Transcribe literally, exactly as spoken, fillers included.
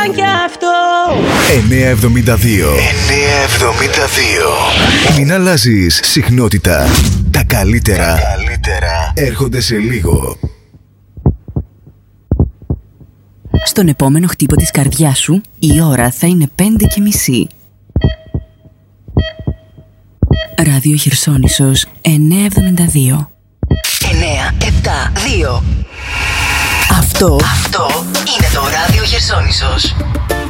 Κι αυτό εννιακόσια εβδομήντα δύο εννιακόσια εβδομήντα δύο. Μην αλλάζεις συχνότητα. Τα καλύτερα, Τα καλύτερα έρχονται σε λίγο. Στον επόμενο χτύπο της καρδιάς σου η ώρα θα είναι πέντε και μισή. Ράδιο Χερσόνησος εννιακόσια εβδομήντα δύο. εννιά επτά δύο. Αυτό, Αυτό είναι το Ράδιο Χερσόνησος.